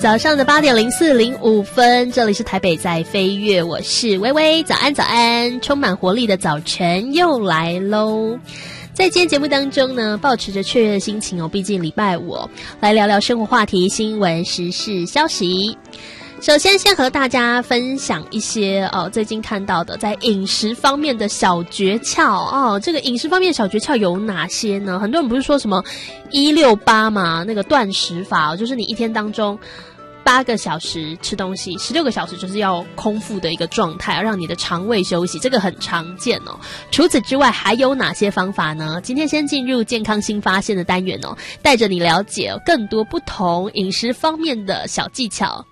早上的8:04:05，这里是台北在飞跃，我是微微，早安早安，充满活力的早晨又来喽。在今天节目当中呢，抱持着雀跃的心情毕竟礼拜五来聊聊生活话题、新闻、时事消息。首先和大家分享一些最近看到的在饮食方面的小诀窍这个饮食方面的小诀窍有哪些呢？很多人不是说什么168嘛，那个断食法就是你一天当中8个小时吃东西，16个小时就是要空腹的一个状态，让你的肠胃休息，这个很常见除此之外还有哪些方法呢？今天先进入健康新发现的单元带着你了解更多不同饮食方面的小技巧。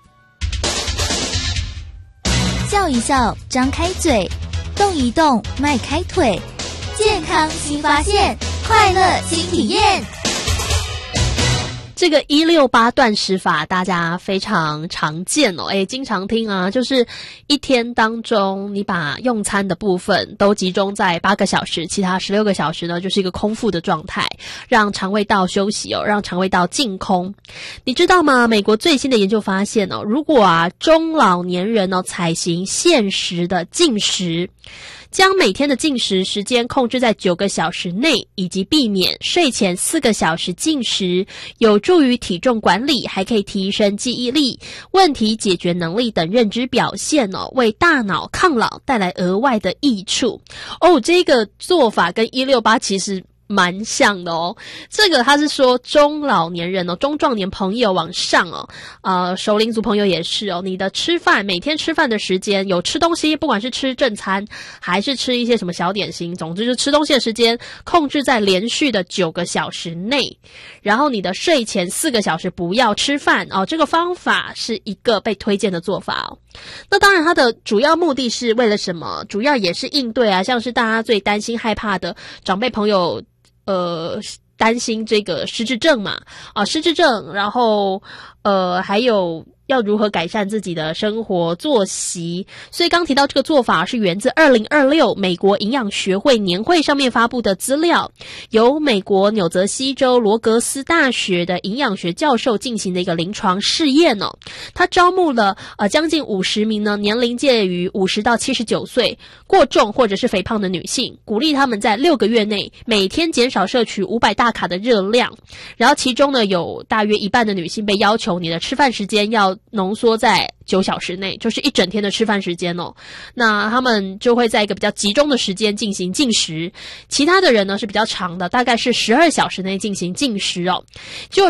笑一笑，张开嘴，动一动，迈开腿，健康新发现，快乐新体验。 这个168断食法大家非常常见经常听就是一天当中你把用餐的部分都集中在8个小时，其他16个小时呢就是一个空腹的状态，让肠胃道休息让肠胃道净空。你知道吗？美国最新的研究发现如果中老年人采行限时的禁食，将每天的进食时间控制在9个小时内，以及避免睡前4个小时进食，有助于体重管理，还可以提升记忆力、问题解决能力等认知表现为大脑抗老带来额外的益处。这个做法跟168其实蛮像的这个他是说中老年人中壮年朋友往上熟龄族朋友也是你的吃饭每天吃饭的时间有吃东西，不管是吃正餐还是吃一些什么小点心，总之就吃东西的时间控制在连续的9个小时内，然后你的睡前4个小时不要吃饭这个方法是一个被推荐的做法那当然它的主要目的是为了什么？主要也是应对像是大家最担心害怕的长辈朋友担心这个失智症嘛失智症，然后还有要如何改善自己的生活作息。所以刚提到这个做法是源自2026美国营养学会年会上面发布的资料，由美国纽泽西州罗格斯大学的营养学教授进行的一个临床试验他招募了将近50名呢年龄介于50到79岁过重或者是肥胖的女性，鼓励他们在6个月内每天减少摄取500大卡的热量，然后其中呢有大约一半的女性被要求你的吃饭时间要浓缩在9小时内，就是一整天的吃饭时间那他们就会在一个比较集中的时间进行进食，其他的人呢是比较长的，大概是12小时内进行进食就